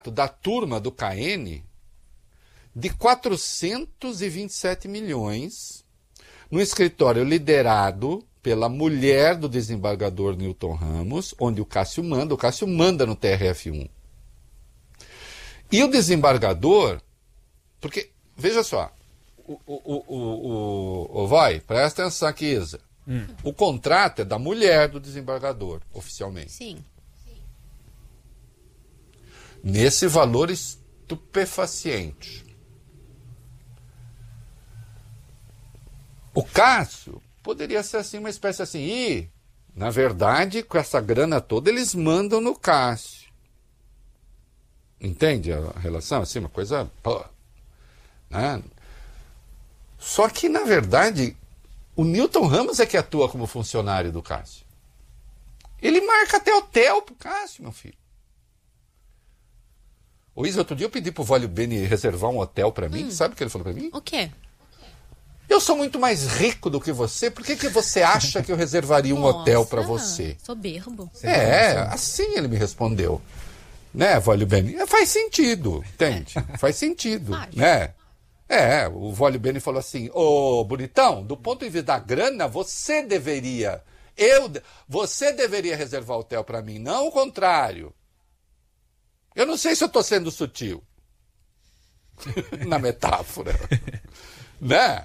da turma do KN de 427 milhões no escritório liderado pela mulher do desembargador Newton Ramos, onde o Cássio manda no TRF1. E o desembargador, porque, veja só, vai, presta atenção aqui, Isa. O contrato é da mulher do desembargador, oficialmente. Sim. Nesse valor estupefaciente. O Cássio poderia ser assim, uma espécie assim, e, na verdade, com essa grana toda, eles mandam no Cássio. Entende a relação? Assim, uma coisa... Pô, né? Só que, na verdade, o Newton Ramos é que atua como funcionário do Cássio. Ele marca até hotel pro Cássio, meu filho. Ô Isa, outro dia eu pedi pro Vólio Bene reservar um hotel pra mim. Sabe o que ele falou pra mim? O quê? Eu sou muito mais rico do que você. Por que você acha que eu reservaria um hotel pra você? Soberbo. Assim ele me respondeu. Né, Vólio Bene? Faz sentido, entende? Faz sentido, né? O Vólio Bene falou assim, ô bonitão, do ponto de vista da grana, você deveria reservar hotel pra mim, não o contrário. Eu não sei se eu estou sendo sutil na metáfora, né?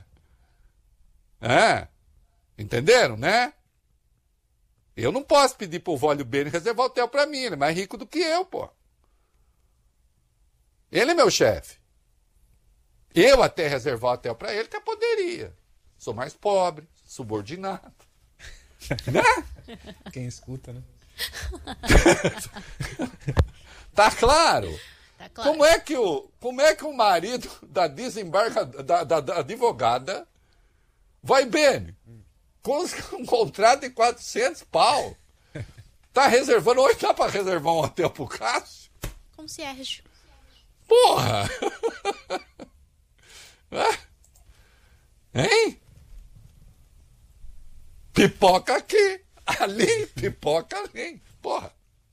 Entenderam, né? Eu não posso pedir pro Vólio Bene reservar hotel para mim, ele é mais rico do que eu, pô. Ele é meu chefe. Eu até reservar hotel para ele até poderia. Sou mais pobre, subordinado. Né? Quem escuta, né? Tá claro? Tá claro. Como é que o marido da da advogada vai bem? Com um contrato de 400 pau. Tá reservando, hoje dá pra reservar um hotel pro Cássio? Concierge. Porra! Hein? Pipoca aqui, ali, pipoca ali. Porra!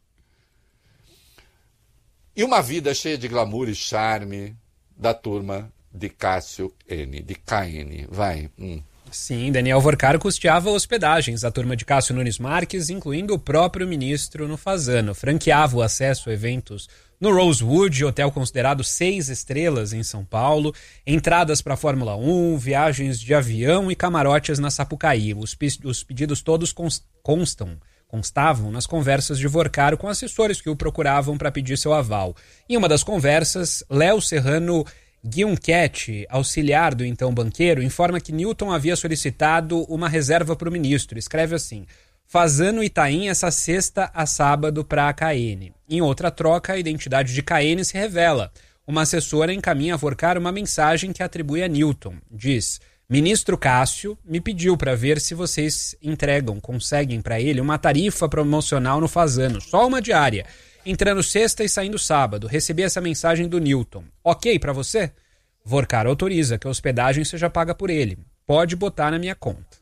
E uma vida cheia de glamour e charme da turma de Cássio N, de KN. Vai. Sim, Daniel Vorcaro custeava hospedagens à turma de Cássio Nunes Marques, incluindo o próprio ministro no Fasano. Franqueava o acesso a eventos no Rosewood, hotel considerado 6 estrelas em São Paulo, entradas para a Fórmula 1, viagens de avião e camarotes na Sapucaí. Os pedidos todos constavam nas conversas de Vorcaro com assessores que o procuravam para pedir seu aval. Em uma das conversas, Léo Serrano Guionchetti, auxiliar do então banqueiro, informa que Newton havia solicitado uma reserva para o ministro. Escreve assim: Fasano Itaim essa sexta a sábado para a KN. Em outra troca, a identidade de KN se revela. Uma assessora encaminha a Vorcaro uma mensagem que atribui a Newton. Diz: Ministro Cássio me pediu para ver se vocês conseguem para ele uma tarifa promocional no Fasano, só uma diária, entrando sexta e saindo sábado. Recebi essa mensagem do Newton. Ok para você? Vorcaro autoriza que a hospedagem seja paga por ele. Pode botar na minha conta.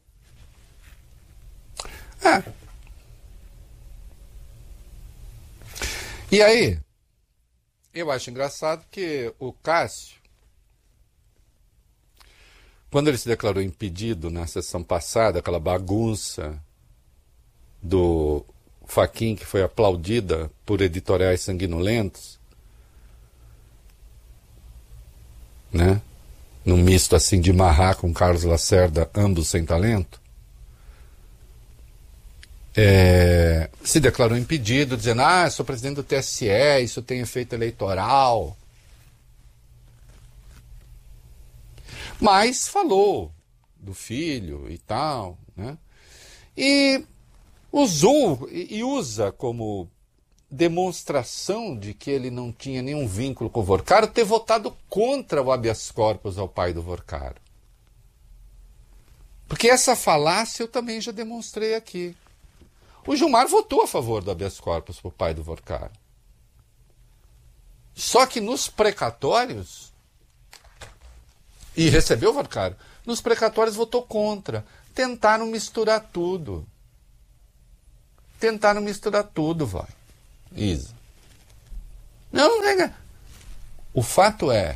E aí, eu acho engraçado que o Cássio, quando ele se declarou impedido na sessão passada, aquela bagunça do Fachin que foi aplaudida por editoriais sanguinolentos, né? Num misto assim de Marrá com Carlos Lacerda, ambos sem talento, se declarou impedido, dizendo: sou presidente do TSE, isso tem efeito eleitoral. Mas falou do filho e tal, né? E usou e usa como demonstração de que ele não tinha nenhum vínculo com o Vorcaro ter votado contra o habeas corpus ao pai do Vorcaro. Porque essa falácia eu também já demonstrei aqui. O Gilmar votou a favor do habeas corpus para o pai do Vorcaro. Só que nos precatórios, e recebeu o Vorcaro, nos precatórios votou contra. Tentaram misturar tudo. Vai. Isa. Não, nega. O fato é,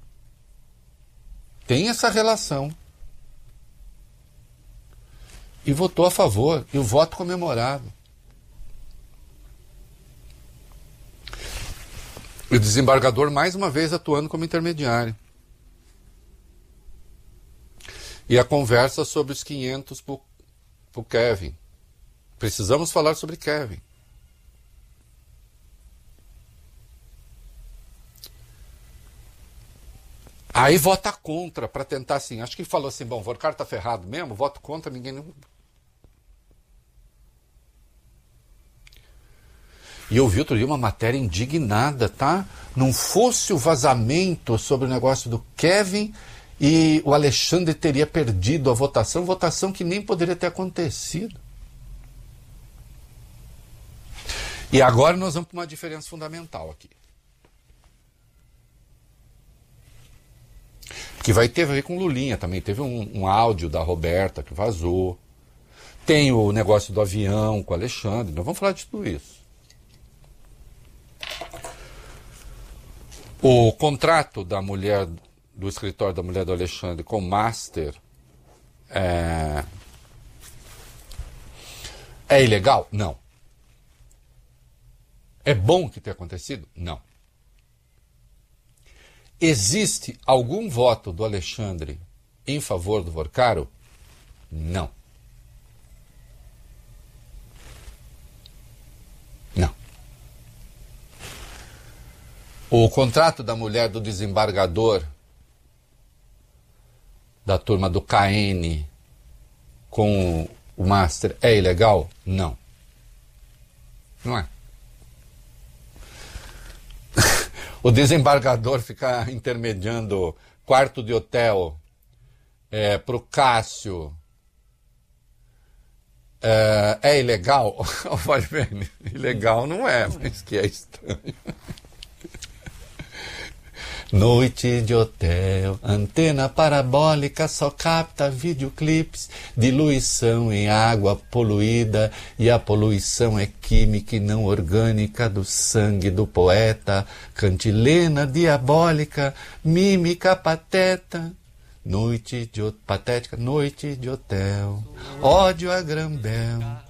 tem essa relação. E votou a favor, e o voto comemorado. E o desembargador, mais uma vez, atuando como intermediário. E a conversa sobre os 500 para o Kevin. Precisamos falar sobre Kevin. Aí vota contra, para tentar assim. Acho que ele falou assim, bom, o Vorcar tá ferrado mesmo, voto contra, ninguém... Não... E eu vi outro dia uma matéria indignada, tá? Não fosse o vazamento sobre o negócio do Kevin e o Alexandre teria perdido a votação que nem poderia ter acontecido. E agora nós vamos para uma diferença fundamental aqui. Que vai ter a ver com Lulinha também. Teve um áudio da Roberta que vazou. Tem o negócio do avião com o Alexandre. Nós vamos falar de tudo isso. O contrato da mulher, do escritório da mulher do Alexandre com o Master é ilegal? Não. É bom que tenha acontecido? Não. Existe algum voto do Alexandre em favor do Vorcaro? Não. Não. O contrato da mulher do desembargador da turma do KN com o Master é ilegal? Não. Não é. O desembargador ficar intermediando quarto de hotel para o Cássio é ilegal? Vai ver, ilegal não é, mas que é estranho. Noite de hotel, antena parabólica só capta videoclipes, diluição em água poluída, e a poluição é química e não orgânica do sangue do poeta, cantilena diabólica, mímica pateta, patética noite de hotel, ódio a Grambel,